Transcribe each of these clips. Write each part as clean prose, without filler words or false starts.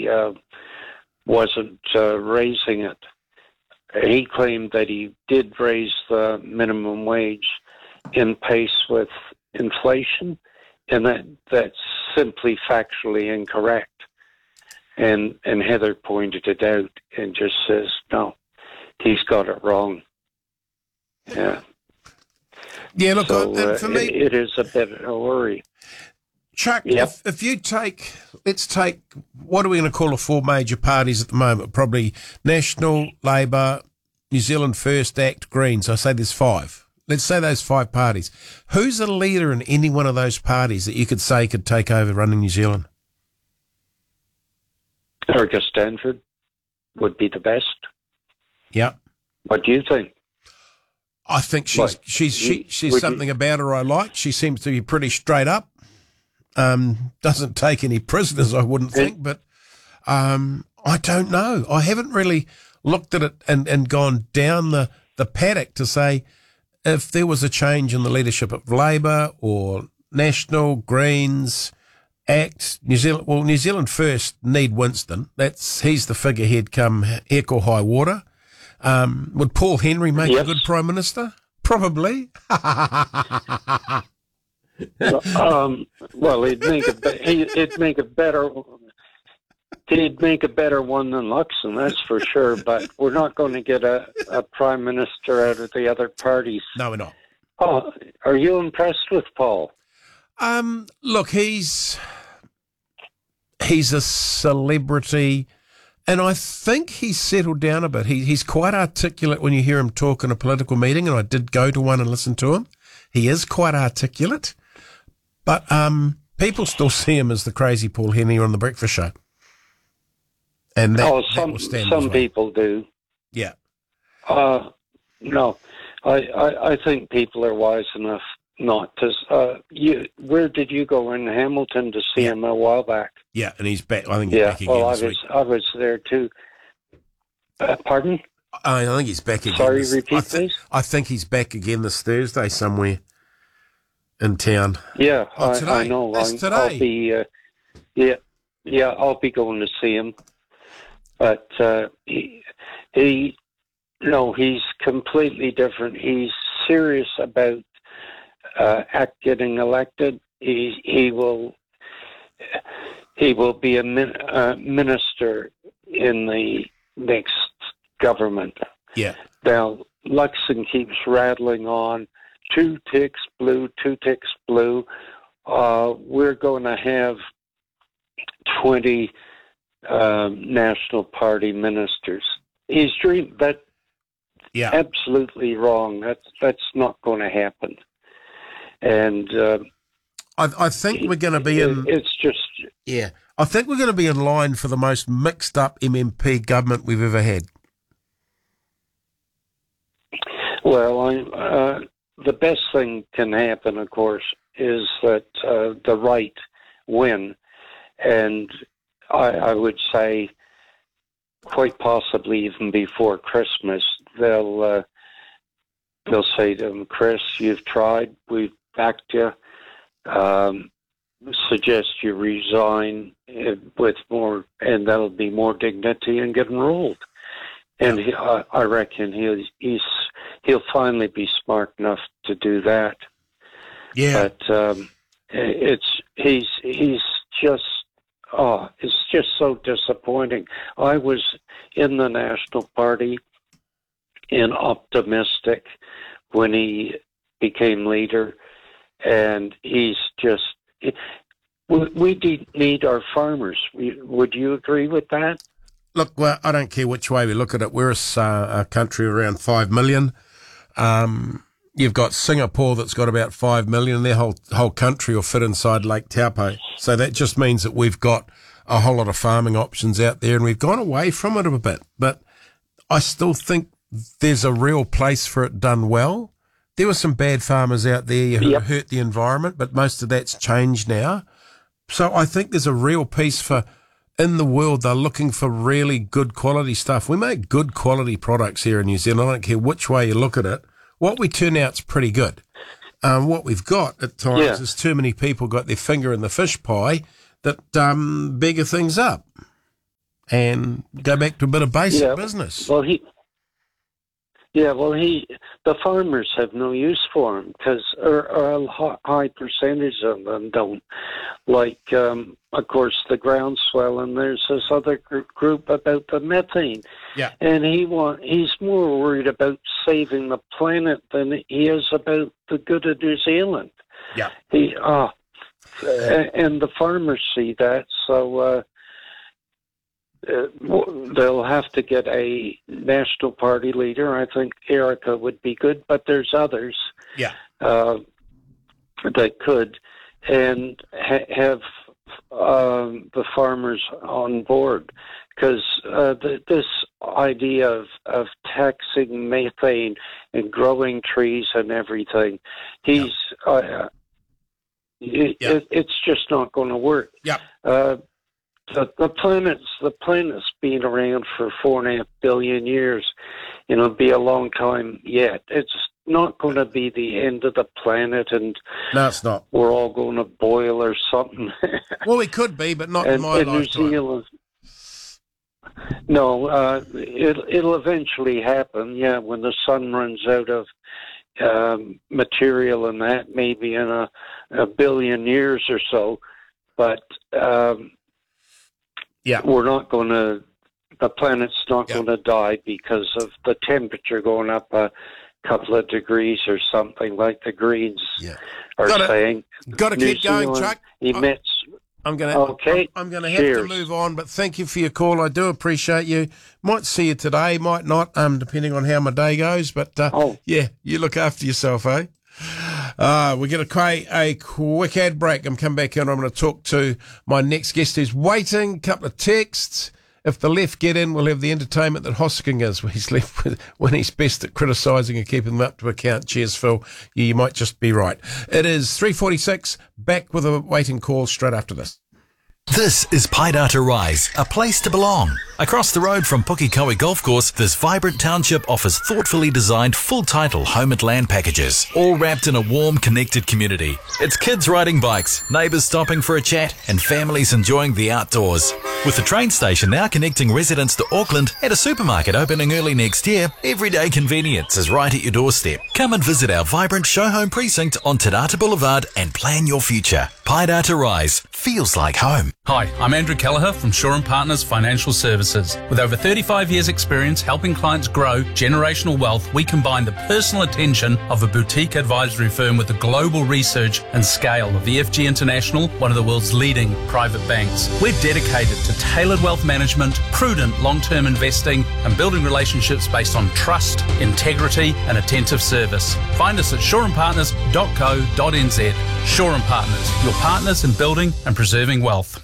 wasn't raising it. He claimed that he did raise the minimum wage in pace with inflation, and that's simply factually incorrect. And Heather pointed it out and just says, no, he's got it wrong. Yeah. Yeah, look, So, for me, it is a bit of a worry. Chuck, Yep. if you let's take, what are we going to call the four major parties at the moment? Probably National, Labour, New Zealand First, ACT, Greens. I say there's five. Let's say those five parties. Who's the leader in any one of those parties that you could say could take over running New Zealand? Erika Stanford would be the best. Yeah. What do you think? I think she's something about her I like. She seems to be pretty straight up. Doesn't take any prisoners, I wouldn't think, but I don't know. I haven't really looked at it and gone down the paddock to say if there was a change in the leadership of Labour or National, Greens, ACT, New Zealand First need Winston. He's the figurehead come heck or high water. Would Paul Henry make a good Prime Minister? Probably. Well, he'd make a better one than Luxon, that's for sure. But we're not going to get a prime minister out of the other parties. No, we're not. Oh, are you impressed with Paul? Look, he's a celebrity, and I think he's settled down a bit. He's quite articulate when you hear him talk in a political meeting, and I did go to one and listen to him. He is quite articulate. But people still see him as the crazy Paul Henry on The Breakfast Show. And some people do. Yeah. No, I think people are wise enough not to. Where did you go in Hamilton to see him a while back? Yeah, and he's back. I think he's back again this week. I was there too. Pardon? I think he's back again. Sorry, repeat, please. I think he's back again this Thursday somewhere in town. Yeah, today. I know. That's today. I'll be, I'll be going to see him. But he's completely different. He's serious about getting elected. He will be a minister in the next government. Yeah. Now, Luxon keeps rattling on. 2 ticks blue, 2 ticks blue. We're going to have 20 National Party ministers. He's dreaming that. Yeah. Absolutely wrong. That's not going to happen. And I think we're going to be in. It's just. Yeah. I think we're going to be in line for the most mixed up MMP government we've ever had. Well, the best thing can happen, of course, is that the right win. And I would say quite possibly even before Christmas, they'll say to him, Chris, you've tried, we've backed you, suggest you resign with more, and that'll be more dignity and get enrolled. And I reckon he'll finally be smart enough to do that. Yeah. But it's just so disappointing. I was in the National Party and optimistic when he became leader, and he's just. We need our farmers. Would you agree with that? Look, well, I don't care which way we look at it. We're a country around 5 million. You've got Singapore that's got about 5 million. Their whole country will fit inside Lake Taupo. So that just means that we've got a whole lot of farming options out there, and we've gone away from it a bit. But I still think there's a real place for it done well. There were some bad farmers out there who hurt the environment, but most of that's changed now. So I think there's a real piece for... In the world, they're looking for really good quality stuff. We make good quality products here in New Zealand. I don't care which way you look at it. What we turn out's pretty good. What we've got at times is too many people got their finger in the fish pie that bigger things up. and go back to a bit of basic business. Well, the farmers have no use for him because a high percentage of them don't. Like, of course, the groundswell, and there's this other group about the methane. Yeah. And he's more worried about saving the planet than he is about the good of New Zealand. Yeah. And the farmers see that, so they'll have to get a National Party leader. I think Erica would be good, but there's others that could, and have the farmers on board. Because this idea of taxing methane and growing trees and everything, it's just not going to work. Yeah. The planet's been around for 4.5 billion years. It'll be a long time yet. It's not going to be the end of the planet, and no, it's not. We're all going to boil or something. Well, we could be, but not in my lifetime. New Zealand. No, it'll eventually happen. Yeah, when the sun runs out of material, and that maybe in a billion years or so. But we're not going to. The planet's not going to die because of the temperature going up a couple of degrees or something, like the Greens are saying. Got to keep going, Chuck. Emits. I'm going to have to move on, but thank you for your call. I do appreciate you. Might see you today, might not, depending on how my day goes. But you look after yourself, eh? We're going to create a quick ad break. I'm coming back in. I'm going to talk to my next guest who's waiting. A couple of texts. If the left get in, we'll have the entertainment that Hosking is when he's left with, when he's best at criticising and keeping them up to account. Cheers, Phil. You might just be right. It is 3:46. Back with a waiting call straight after this. This is Paidata Rise, a place to belong. Across the road from Pukekohe Golf Course, this vibrant township offers thoughtfully designed full-title home and land packages, all wrapped in a warm, connected community. It's kids riding bikes, neighbours stopping for a chat, and families enjoying the outdoors. With the train station now connecting residents to Auckland and a supermarket opening early next year, everyday convenience is right at your doorstep. Come and visit our vibrant show home precinct on Te Rata Boulevard and plan your future. Paidata Rise feels like home. Hi, I'm Andrew Kelleher from Shaw & Partners Financial Services. With over 35 years' experience helping clients grow generational wealth, we combine the personal attention of a boutique advisory firm with the global research and scale of the FG International, one of the world's leading private banks. We're dedicated to tailored wealth management, prudent long-term investing, and building relationships based on trust, integrity, and attentive service. Find us at shawandpartners.co.nz. Shaw & Partners, your partners in building and preserving wealth.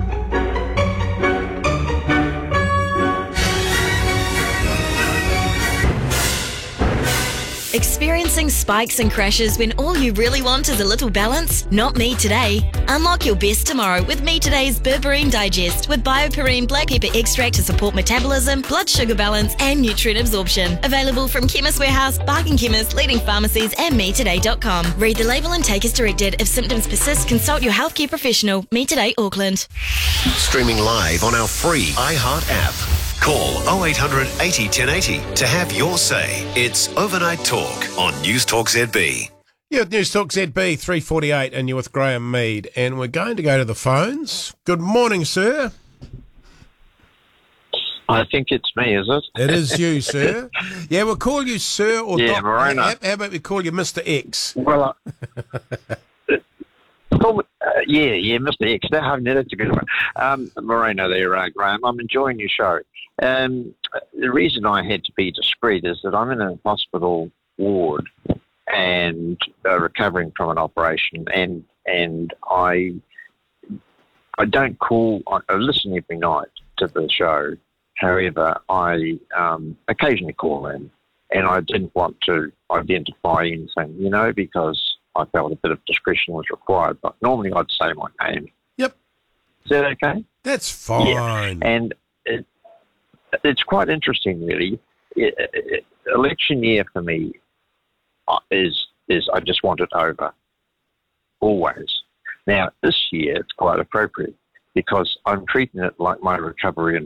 Experiencing spikes and crashes when all you really want is a little balance? Not me today. Unlock your best tomorrow with Me Today's Berberine Digest with BioPerine black pepper extract to support metabolism, blood sugar balance and nutrient absorption. Available from Chemist Warehouse, Barking Chemist, leading pharmacies and MeToday.com. Read the label and take as directed. If symptoms persist, consult your healthcare professional. Me Today Auckland. Streaming live on our free iHeart app. Call 0800 80 1080 to have your say. It's Overnight Talk on News Talk ZB. You're at News Talk ZB 348 and you're with Graham Mead. And we're going to go to the phones. Good morning, sir. I think it's me, is it? It is you, sir. Yeah, we'll call you sir or Doc. Moreno. How about we call you Mr. X? Well, Mr. X. That's a good one. Moreno there, Graham. I'm enjoying your show. The reason I had to be discreet is that I'm in a hospital ward and recovering from an operation, and I don't call. I listen every night to the show. However, I occasionally call in, and I didn't want to identify anything, because I felt a bit of discretion was required. But normally I'd say my name. Yep. Is that okay? That's fine. Yeah. And it's quite interesting, really. Election year for me is I just want it over, always. Now, this year it's quite appropriate because I'm treating it like my recovery and